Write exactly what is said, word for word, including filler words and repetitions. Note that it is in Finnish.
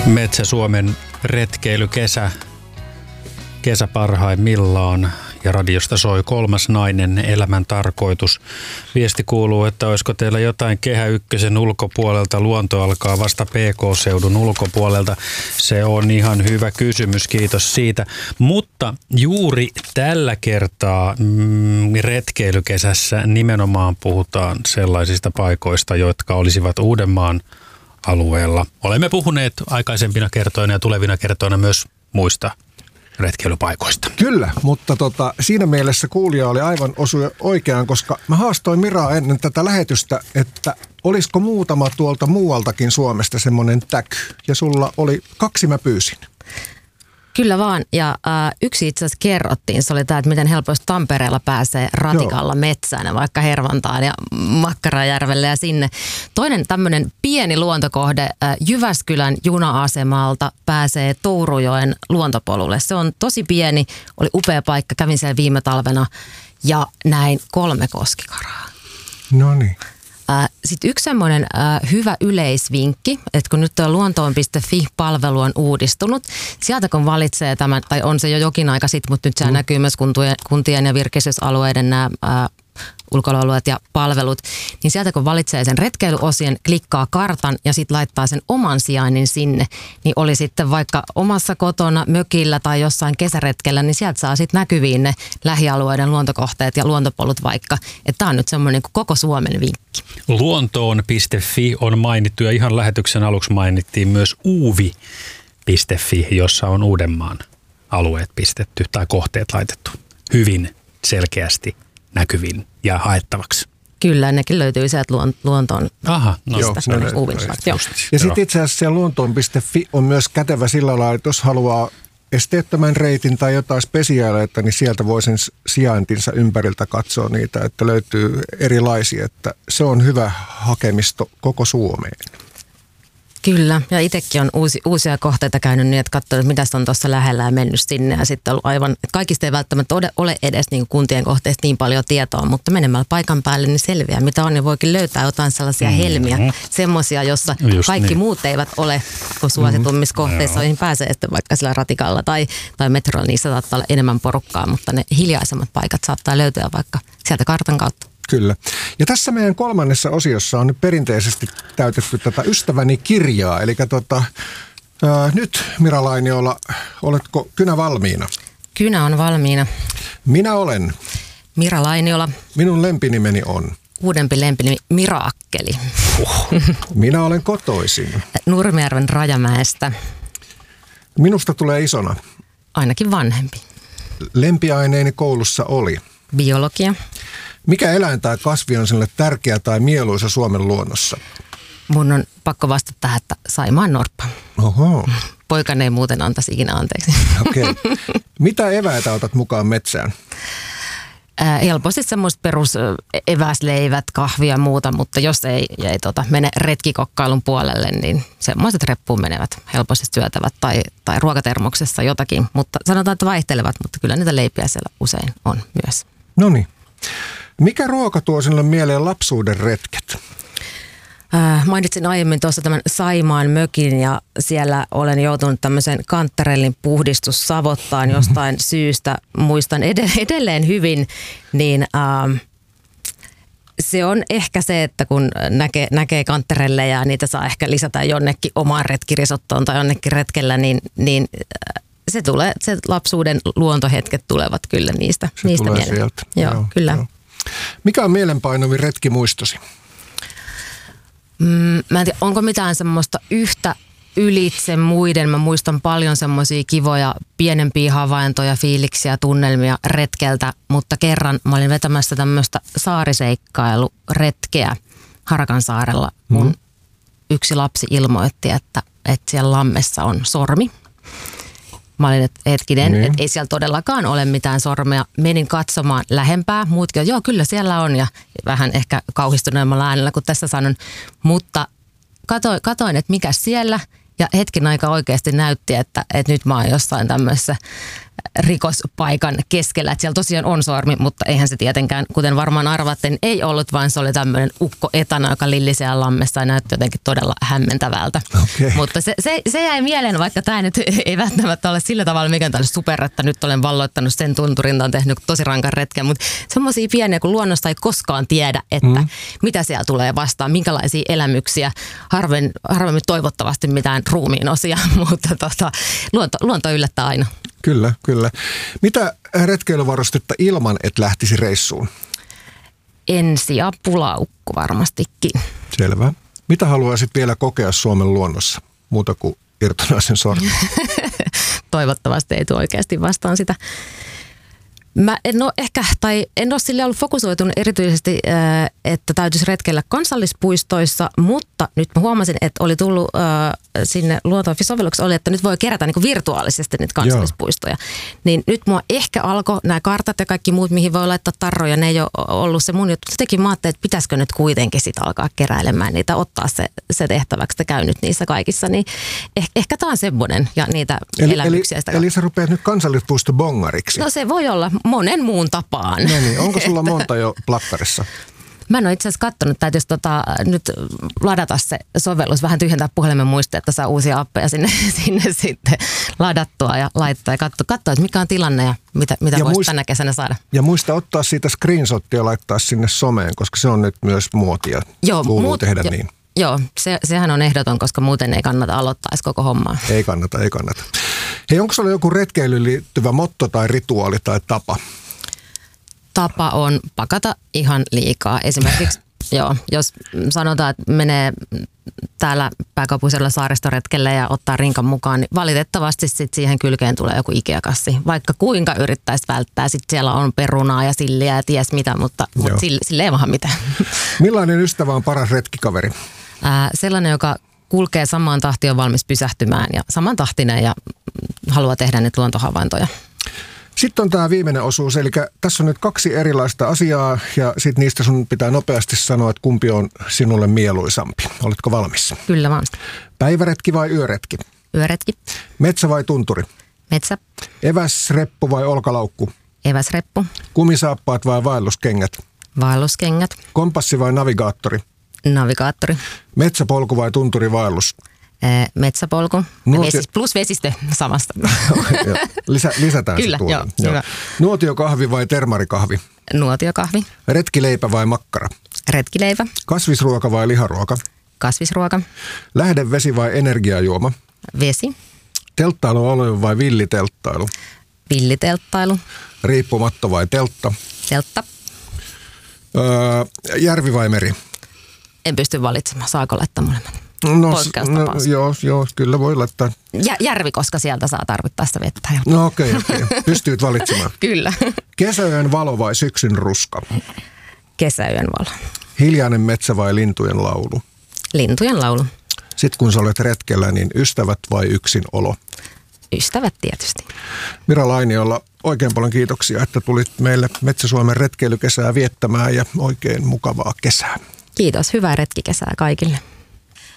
Metsä-Suomen retkeilykesä, kesä parhaimmillaan ja radiosta soi Kolmas nainen, elämän tarkoitus. Viesti kuuluu, että olisiko teillä jotain Kehä Ykkösen ulkopuolelta, luonto alkaa vasta P K-seudun ulkopuolelta. Se on ihan hyvä kysymys, kiitos siitä. Mutta juuri tällä kertaa mm, retkeilykesässä nimenomaan puhutaan sellaisista paikoista, jotka olisivat Uudenmaan alueella. Olemme puhuneet aikaisempina kertoina ja tulevina kertoina myös muista retkeilypaikoista. Kyllä, mutta tota, siinä mielessä kuulija oli aivan osui oikeaan, koska mä haastoin Miraa ennen tätä lähetystä, että olisiko muutama tuolta muualtakin Suomesta semmoinen täky. Ja sulla oli kaksi, mä pyysin. Kyllä vaan, ja äh, yksi itse asiassa kerrottiin, se oli tämä, että miten helposti Tampereella pääsee ratikalla Joo. metsään, vaikka Hervantaan ja Makkarajärvelle ja sinne. Toinen tämmöinen pieni luontokohde, äh, Jyväskylän juna-asemalta pääsee Tourujoen luontopolulle. Se on tosi pieni, oli upea paikka, kävin siellä viime talvena ja näin kolme koskikaraa. No niin. Sitten yksi semmoinen äh, hyvä yleisvinkki, että kun nyt tuo luontoon piste fi-palvelu on uudistunut, sieltä kun valitsee tämän, tai on se jo jokin aika sitten, mutta nyt se mm. näkyy myös kuntien, kuntien ja virkistysalueiden nämä äh, ulkoilualueet ja palvelut, niin sieltä kun valitsee sen retkeilyosien, klikkaa kartan ja sitten laittaa sen oman sijainnin sinne, niin oli sitten vaikka omassa kotona, mökillä tai jossain kesäretkellä, niin sieltä saa sitten näkyviin ne lähialueiden luontokohteet ja luontopolut vaikka. Että tämä on nyt semmoinen niin koko Suomen vinkki. Luontoon piste fi on mainittu ja ihan lähetyksen aluksi mainittiin myös uuvi piste fi, jossa on Uudenmaan alueet pistetty tai kohteet laitettu hyvin selkeästi näkyviin ja haettavaksi. Kyllä, nekin löytyy sieltä luontoon. Aha, no, Joo, no, no, no, Joo. Ja sitten itse asiassa siellä luontoon piste fi on myös kätevä sillä lailla, että jos haluaa esteettömän reitin tai jotain spesiaaleita, niin sieltä voi sen sijaintinsa ympäriltä katsoa niitä, että löytyy erilaisia. Että se on hyvä hakemisto koko Suomeen. Kyllä, ja itsekin on uusi, uusia kohteita käynyt niin, että katsonut, että mitäs on tuossa lähellä ja mennyt sinne. Ja sitten ollut aivan, että kaikista ei välttämättä ole edes niin kuntien kohteista niin paljon tietoa, mutta menemällä paikan päälle niin selviää, mitä on, ja voikin löytää jotain sellaisia mm-hmm. helmiä, semmoisia, jossa Just kaikki niin. muut eivät ole, kun suositummissa mm-hmm. kohteissa, joihin pääsee sitten vaikka sillä ratikalla tai, tai metrolla, niissä saattaa olla enemmän porukkaa, mutta ne hiljaisemmat paikat saattaa löytyä vaikka sieltä kartan kautta. Kyllä. Ja tässä meidän kolmannessa osiossa on nyt perinteisesti täytetty tätä ystäväni kirjaa. Eli tota, ää, nyt Mira Lainiola, oletko kynä valmiina? Kynä on valmiina. Minä olen. Mira Lainiola. Minun lempinimeni on. Uudempi lempinimi Miraakkeli. Oh. Minä olen kotoisin. Nurmijärven Rajamäestä. Minusta tulee isona. Ainakin vanhempi. Lempiaineeni koulussa oli. Biologia. Mikä eläin tai kasvi on sinulle tärkeä tai mieluisa Suomen luonnossa? Mun on pakko vastata tähän, että Saimaan norppa. Oho. Poikani ei muuten antaisi ikinä anteeksi. Okei. Okay. Mitä eväitä otat mukaan metsään? Äh, helposti semmoiset perus eväsleivät, kahvia ja muuta, mutta jos ei, ei tota, mene retkikokkailun puolelle, niin semmoiset reppuun menevät, helposti syötävät tai, tai ruokatermoksessa jotakin. Mutta sanotaan, että vaihtelevat, mutta kyllä niitä leipiä siellä usein on myös. No niin. Mikä ruoka tuo sinulle mieleen lapsuuden retket? Äh, mainitsin aiemmin tuossa tämän Saimaan mökin ja siellä olen joutunut tämmöisen kantarellin puhdistussavottaan jostain syystä. Muistan ed- edelleen hyvin, niin äh, se on ehkä se, että kun näkee, näkee kantarelleja ja niitä saa ehkä lisätä jonnekin omaan retkirisottoon tai jonnekin retkellä, niin, niin äh, se tulee, se lapsuuden luontohetket tulevat kyllä niistä, se niistä tulee mieleen. Sieltä. Joo, Joo, kyllä. Jo. Mikä on mielenpainovin retkimuistosi? Mm, mä en tiedä, onko mitään semmoista yhtä ylitse muiden. Mä muistan paljon semmoisia kivoja pienempiä havaintoja, fiiliksiä, tunnelmia retkeltä, mutta kerran mä olin vetämässä tämmöistä saariseikkailuretkeä Harakansaarella, kun mm. yksi lapsi ilmoitti, että, että siellä lammessa on sormi. Mä olin, että hetkinen, niin. että ei siellä todellakaan ole mitään sormea. Menin katsomaan lähempää. Muutkin, että joo, kyllä siellä on. Ja vähän ehkä kauhistuneemmalla äänellä kuin tässä sanon. Mutta katoin, katoin että mikä siellä. Ja hetken aika oikeasti näytti, että, että nyt mä oon jossain tämmöisessä rikospaikan keskellä. Että siellä tosiaan on sormi, mutta eihän se tietenkään, kuten varmaan arvatte, niin ei ollut, vaan se oli tämmöinen ukko etana, joka lilli siellä lammessa ja näytti jotenkin todella hämmentävältä. Okay. Mutta se, se, se jäi mieleen, vaikka tämä nyt ei välttämättä ole sillä tavalla mikään tällainen super, että nyt olen valloittanut sen tunturin, on tehnyt tosi rankan retken, mutta semmoisia pieniä, kun luonnosta ei koskaan tiedä, että mm. mitä siellä tulee vastaan, minkälaisia elämyksiä, harvemmin, harvemmin toivottavasti mitään ruumiin osia, mutta tota, luonto, luonto yllättää aina. Kyllä, kyllä. Mitä retkeilyvarustetta ilman, et lähtisi reissuun? Ensiapulaukku varmastikin. Selvä. Mitä haluaisit vielä kokea Suomen luonnossa, muuta kuin irtonaisen sormen? Toivottavasti ei tule oikeasti vastaan sitä. Mä en ole ehkä, tai en ole sille ollut fokusoitunut erityisesti, että täytyisi retkeillä kansallispuistoissa, mutta nyt mä huomasin, että oli tullut sinne luontofisovelluksessa oli, että nyt voi kerätä niin kuin virtuaalisesti niitä kansallispuistoja. Joo. Niin nyt mua ehkä alkoi nämä kartat ja kaikki muut, mihin voi laittaa tarroja, ne ei ole ollut se mun juttu. Sitäkin mä ajattelin, että pitäisikö nyt kuitenkin sit alkaa keräilemään niitä, ottaa se, se tehtäväksi, että käy nyt niissä kaikissa. Niin eh, ehkä tämä on semmoinen ja niitä eli, elämyksiä. Eli, eli sä rupeat nyt kansallispuisto bongariksi? No se voi olla monen muun tapaan. No niin, onko sulla monta jo plakkarissa? Mä en ole itse asiassa katsonut, täytyisi tota, nyt ladata se sovellus, vähän tyhjentää puhelimen muistia, että saa uusia appeja sinne, sinne sitten ladattua ja laittaa ja katsoa, katso, että mikä on tilanne ja mitä, mitä voisi muist- tänä kesänä saada. Ja muista ottaa siitä screenshottia ja laittaa sinne someen, koska se on nyt myös muotia. Joo, kuuluu muut, tehdä jo, niin. Joo, se, sehän on ehdoton, koska muuten ei kannata aloittaa edes koko hommaa. Ei kannata, ei kannata. Hei, onko sulla joku retkeilyyn liittyvä motto tai rituaali tai tapa? Tapa on pakata ihan liikaa. Esimerkiksi, joo, jos sanotaan, että menee täällä pääkaupunkiseudulla saaristoretkelle ja ottaa rinkan mukaan, niin valitettavasti sit siihen kylkeen tulee joku Ikea-kassi. Vaikka kuinka yrittäisi välttää, sitten siellä on perunaa ja silliä ja ties mitä, mutta, mutta sille, sille ei vaan mitään. Millainen ystävä on paras retkikaveri? Ää, sellainen, joka kulkee samaan tahtiin, on valmis pysähtymään ja saman tahtinen ja haluaa tehdä nyt luontohavaintoja. Sitten on tämä viimeinen osuus, eli tässä on nyt kaksi erilaista asiaa ja sitten niistä sun pitää nopeasti sanoa, että kumpi on sinulle mieluisampi. Oletko valmis? Kyllä vaan. Päiväretki vai yöretki? Yöretki. Metsä vai tunturi? Metsä. Eväsreppu vai olkalaukku? Eväsreppu. Kumisaappaat vai vaelluskengät? Vaelluskengät. Kompassi vai navigaattori? Navigaattori. Metsäpolku vai tunturivaellus? Metsäpolku. Nuotio... Vesis, plus vesistö samasta. Lisä, lisätään Kyllä, se tuolla. joo, joo. Nuotiokahvi vai termarikahvi? Nuotiokahvi. Retkileipä vai makkara? Retkileipä. Kasvisruoka vai liharuoka? Kasvisruoka. Lähdevesi vai energiajuoma? Vesi. Telttailualue vai villitelttailu? Villitelttailu. Riippumatto vai teltta? Teltta. Öö, järvi vai meri? En pysty valitsemaan. Saako laittaa molemmat? No, no joo, joo, kyllä voi laittaa. Ja, järvi, koska sieltä saa tarvittaessa vettä. No okei, okay, okei. Okay. Pystyit valitsemaan. Kyllä. Kesäyön valo vai syksyn ruska? Kesäyön valo. Hiljainen metsä vai lintujen laulu? Lintujen laulu. Sitten kun sä olet retkellä, niin ystävät vai yksin olo? Ystävät tietysti. Mira Lainiolla, oikein paljon kiitoksia, että tulit meille Metsä-Suomen retkeilykesää viettämään ja oikein mukavaa kesää. Kiitos. Hyvää retkikesää kaikille.